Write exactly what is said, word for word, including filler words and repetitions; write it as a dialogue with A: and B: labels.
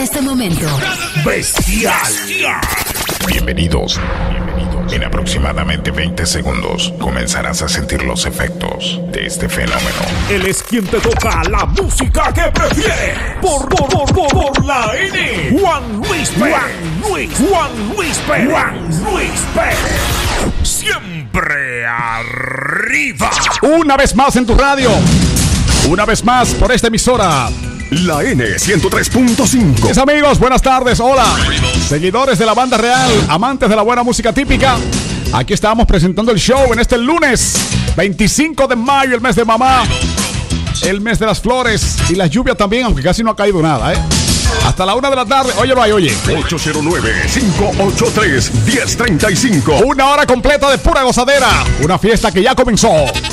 A: este momento.
B: Bestial. Bienvenidos. Bienvenidos. En aproximadamente veinte segundos comenzarás a sentir los efectos de este fenómeno.
C: Él es quien te toca la música que prefiere. Por, por, por, por, por la N. Juan Luis Pérez. Juan Luis. Juan Luis Pérez. Juan Luis Pérez. Siempre arriba.
D: Una vez más en tu radio. Una vez más por esta emisora.
E: La N ciento tres punto cinco.
D: Mis amigos, buenas tardes, hola. Seguidores de la banda real, amantes de la buena música típica. Aquí estamos presentando el show en este lunes veinticinco de mayo, el mes de mamá, el mes de las flores y la lluvia también, aunque casi no ha caído nada, ¿eh? Hasta la una de la tarde, oye, no hay, oye.
E: ocho cero nueve, cinco ocho tres, uno cero tres cinco.
D: Una hora completa de pura gozadera. Una fiesta que ya comenzó.